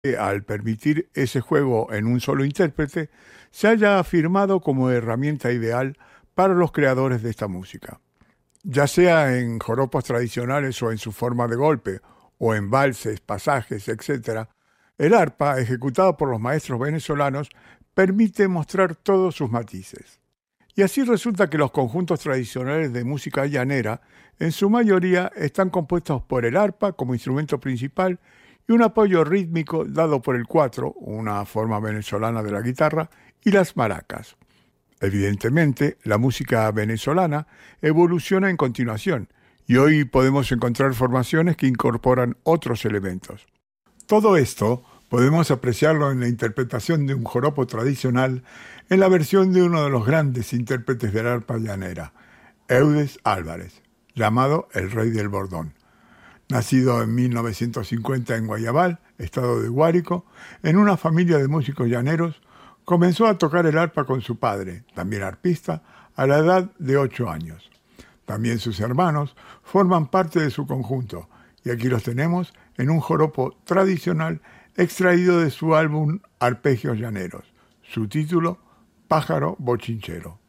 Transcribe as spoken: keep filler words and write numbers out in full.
que, al permitir ese juego en un solo intérprete, se haya afirmado como herramienta ideal para los creadores de esta música. Ya sea en joropos tradicionales o en su forma de golpe, o en valses, pasajes, etcétera, el arpa, ejecutada por los maestros venezolanos, permite mostrar todos sus matices. Y así resulta que los conjuntos tradicionales de música llanera, en su mayoría, están compuestos por el arpa como instrumento principal y un apoyo rítmico dado por el cuatro, una forma venezolana de la guitarra, y las maracas. Evidentemente, la música venezolana evoluciona en continuación, y hoy podemos encontrar formaciones que incorporan otros elementos. Todo esto podemos apreciarlo en la interpretación de un joropo tradicional en la versión de uno de los grandes intérpretes del arpa llanera, Eudes Álvarez, llamado el Rey del Bordón. Nacido en mil novecientos cincuenta en Guayabal, estado de Guárico, en una familia de músicos llaneros, comenzó a tocar el arpa con su padre, también arpista, a la edad de ocho años. También sus hermanos forman parte de su conjunto, y aquí los tenemos en un joropo tradicional extraído de su álbum Arpegios Llaneros. Su título, Pájaro Bochinchero.